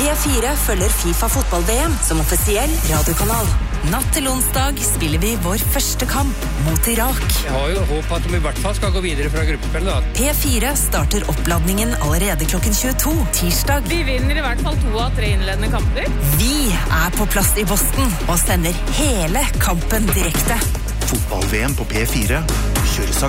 P4 følger FIFA fotball-VM som offisiell radiokanal. Natt til onsdag spiller vi vår første kamp mot Irak. Jeg har jo håp at de i hvert fall skal gå videre fra gruppespillet da. P4 starter oppladningen allerede klokken 22, tirsdag. Vi vinner i hvert fall 2 av 3 innledende kamper. Vi på plass i Boston og sender hele kampen direkte. Fotball-VM på P4 kjøres av